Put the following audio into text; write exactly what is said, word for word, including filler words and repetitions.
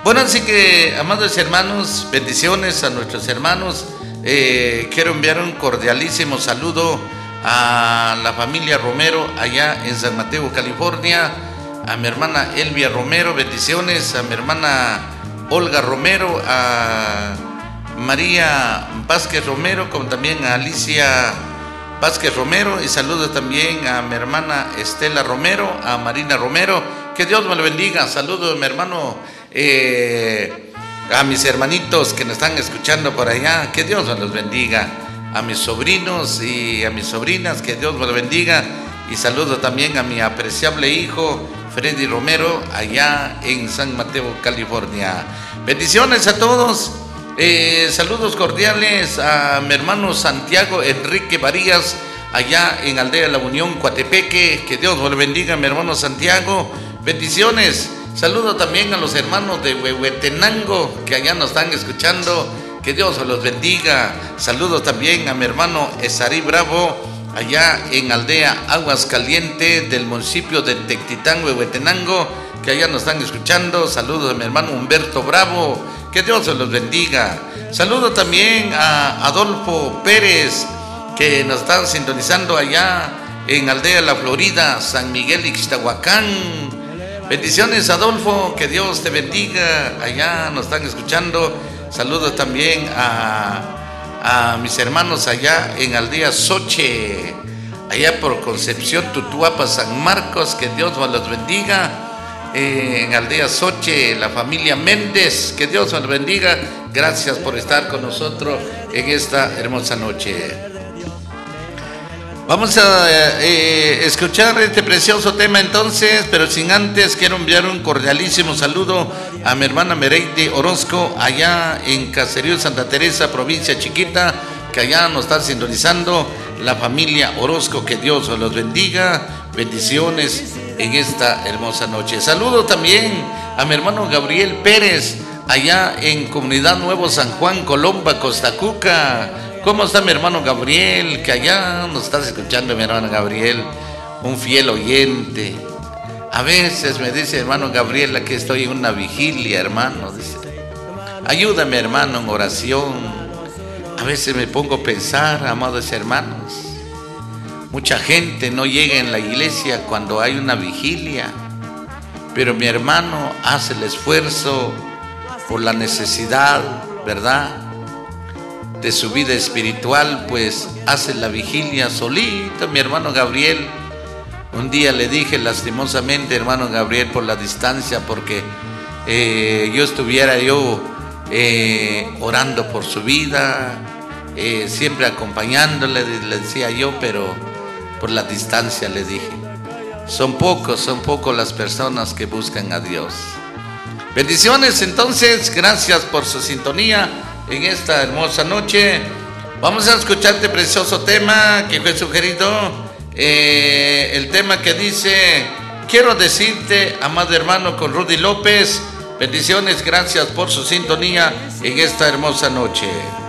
Bueno, así que, amados hermanos, bendiciones a nuestros hermanos. Eh, quiero enviar un cordialísimo saludo a la familia Romero allá en San Mateo, California, a mi hermana Elvia Romero, bendiciones, a mi hermana Olga Romero, a María Vázquez Romero, como también a Alicia Vázquez Romero, y saludos también a mi hermana Estela Romero, a Marina Romero. Que Dios me lo bendiga. Saludos a mi hermano, eh, a mis hermanitos que nos están escuchando por allá. Que Dios me los bendiga. A mis sobrinos y a mis sobrinas, que Dios me lo bendiga. Y saludo también a mi apreciable hijo Freddy Romero allá en San Mateo, California. Bendiciones a todos. Eh, saludos cordiales a mi hermano Santiago Enrique Varías allá en Aldea La Unión, Coatepeque. Que Dios me lo bendiga, mi hermano Santiago. Bendiciones. Saludo también a los hermanos de Huehuetenango que allá nos están escuchando. Que Dios los bendiga. Saludos también a mi hermano Esarí Bravo allá en Aldea Aguas Calientes del municipio de Tectitán, Huehuetenango, que allá nos están escuchando. Saludos a mi hermano Humberto Bravo. Que Dios los bendiga. Saludo también a Adolfo Pérez, que nos están sintonizando allá en Aldea La Florida, San Miguel Ixtahuacán. Bendiciones, Adolfo, que Dios te bendiga. Allá nos están escuchando. Saludos también a, a mis hermanos allá en Aldea Soche, allá por Concepción, Tutuapa, San Marcos. Que Dios los bendiga. Eh, en Aldea Soche, la familia Méndez, que Dios los bendiga. Gracias por estar con nosotros en esta hermosa noche. Vamos a eh, escuchar este precioso tema entonces, pero sin antes quiero enviar un cordialísimo saludo a mi hermana Mereide Orozco allá en Caserío Santa Teresa, provincia Chiquita, que allá nos está sintonizando la familia Orozco. Que Dios los bendiga. Bendiciones en esta hermosa noche. Saludo también a mi hermano Gabriel Pérez allá en Comunidad Nuevo San Juan, Colomba, Costa Cuca. ¿Cómo está mi hermano Gabriel? Que allá nos estás escuchando, mi hermano Gabriel, un fiel oyente. A veces me dice, hermano Gabriel, aquí estoy en una vigilia, hermano. Dice, ayúdame, hermano, en oración. A veces me pongo a pensar, amados hermanos, mucha gente no llega en la iglesia cuando hay una vigilia, pero mi hermano hace el esfuerzo por la necesidad, ¿verdad?, de su vida espiritual, pues hace la vigilia solito. Mi hermano Gabriel, un día le dije lastimosamente, hermano Gabriel, por la distancia, porque eh, yo estuviera yo eh, orando por su vida, eh, siempre acompañándole, le decía yo, pero por la distancia le dije, son pocos, son pocos las personas que buscan a Dios. Bendiciones entonces, gracias por su sintonía en esta hermosa noche. Vamos a escuchar este precioso tema que fue sugerido, eh, el tema que dice, quiero decirte, amado hermano, con Rudy López. Bendiciones, gracias por su sintonía en esta hermosa noche.